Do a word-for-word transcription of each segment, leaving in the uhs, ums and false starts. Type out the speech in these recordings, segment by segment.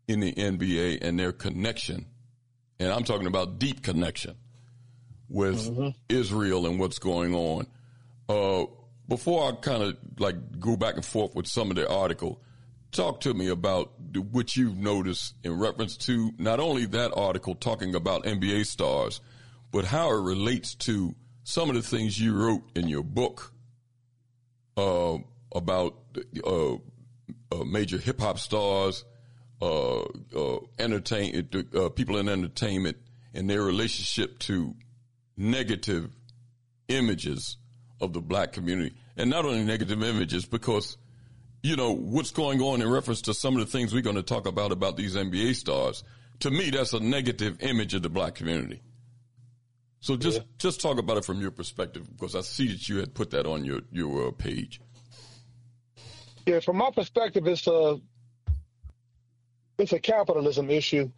in the N B A and their connection, and I'm talking about deep connection with mm-hmm. Israel and what's going on. Uh, before I kind of like go back and forth with some of the article, talk to me about what you've noticed in reference to not only that article talking about N B A stars, but how it relates to some of the things you wrote in your book uh, about uh, uh, major hip hop stars, uh, uh, entertain uh, people in entertainment, and their relationship to negative images of the black community, and not only negative images, because you know what's going on in reference to some of the things we're going to talk about about these N B A stars. To me, that's a negative image of the black community. So just, yeah. just talk about it from your perspective, because I see that you had put that on your, your uh, page. Yeah, from my perspective, it's a, it's a capitalism issue.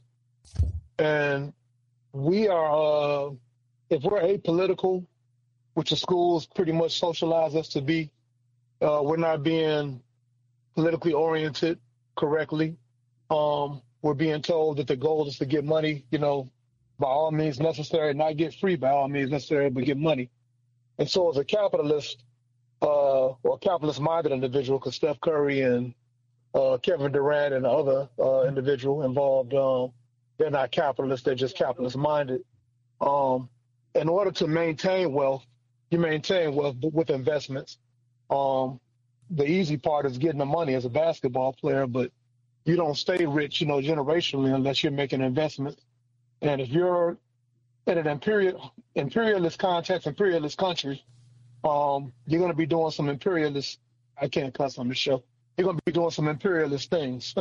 And we are, uh, if we're apolitical, which the schools pretty much socialize us to be, uh, we're not being politically oriented correctly. Um, we're being told that the goal is to get money, you know, by all means necessary, not get free by all means necessary, but get money. And so as a capitalist, uh, or capitalist-minded individual, because Steph Curry and uh, Kevin Durant and the other uh, individual involved, um, they're not capitalists, they're just capitalist-minded. Um, in order to maintain wealth, you maintain wealth with investments. Um, the easy part is getting the money as a basketball player, but you don't stay rich, you know, generationally unless you're making investments. And if you're in an imperial, imperialist context, imperialist country, um, you're going to be doing some imperialist, I can't cuss on the show, you're going to be doing some imperialist things.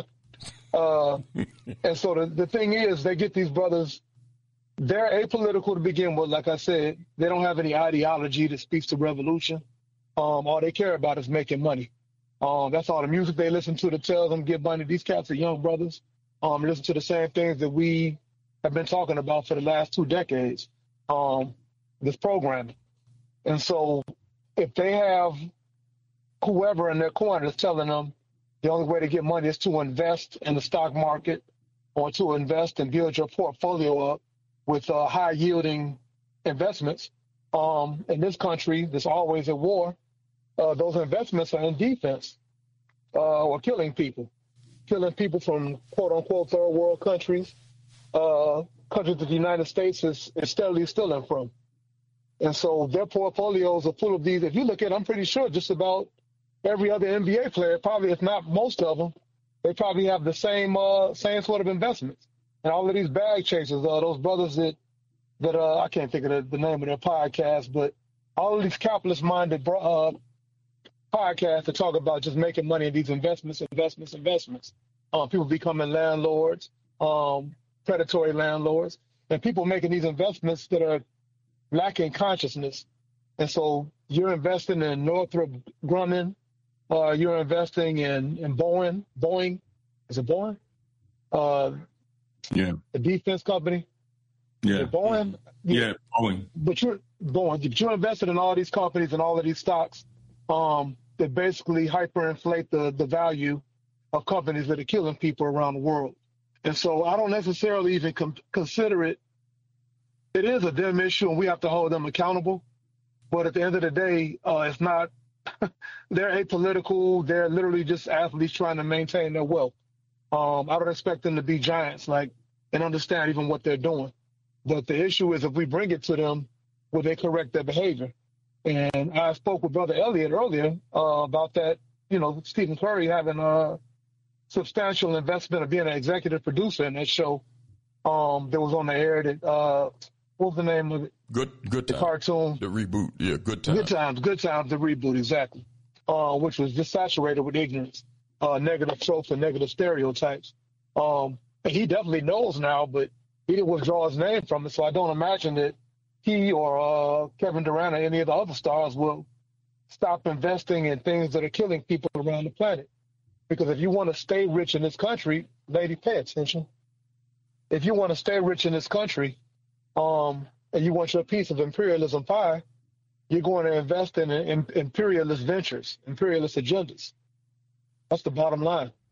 uh, and so the, the thing is, they get these brothers, they're apolitical to begin with. Like I said, they don't have any ideology that speaks to revolution. Um, all they care about is making money. Um, that's all the music they listen to that tells them get money. These cats are young brothers, um, listen to the same things that we have been talking about for the last two decades, um, this programming. And so if they have whoever in their corner is telling them the only way to get money is to invest in the stock market or to invest and build your portfolio up with uh, high-yielding investments, um, in this country that's always at war, uh, those investments are in defense uh, or killing people, killing people from quote-unquote third-world countries, Uh, countries that the United States is, is steadily stealing from. And so their portfolios are full of these. If you look at it, I'm pretty sure just about every other N B A player, probably if not most of them, they probably have the same uh, same sort of investments. And all of these bag chasers, uh, those brothers that, that uh, I can't think of the, the name of their podcast, but all of these capitalist-minded uh, podcasts that talk about just making money in these investments, investments, investments. Uh, people becoming landlords, um, predatory landlords, and people making these investments that are lacking consciousness. And so you're investing in Northrop Grumman, uh, you're investing in, in Boeing, Boeing, is it Boeing? Uh, yeah. The defense company. Yeah. Boeing. Yeah. yeah, Boeing. But you're Boeing, but you're invested in all these companies and all of these stocks um, that basically hyperinflate the, the value of companies that are killing people around the world. And so I don't necessarily even com- consider it. It is a dim issue, and we have to hold them accountable. But at the end of the day, uh, it's not. They're apolitical. They're literally just athletes trying to maintain their wealth. Um, I don't expect them to be giants, like, and understand even what they're doing. But the issue is, if we bring it to them, will they correct their behavior? And I spoke with Brother Elliott earlier uh, about that. You know, Stephen Curry having a substantial investment of being an executive producer in that show um, that was on the air. That uh, what was the name of it? Good, good the time. cartoon, the reboot. Yeah, good times. Good times, good times. The reboot, exactly. Uh, which was just saturated with ignorance, uh, negative tropes, and negative stereotypes. Um, and he definitely knows now, but he didn't withdraw his name from it. So I don't imagine that he or uh, Kevin Durant or any of the other stars will stop investing in things that are killing people around the planet. Because if you want to stay rich in this country, lady, pay attention. If you want to stay rich in this country, um, and you want your piece of imperialism pie, you're going to invest in, in imperialist ventures, imperialist agendas. That's the bottom line.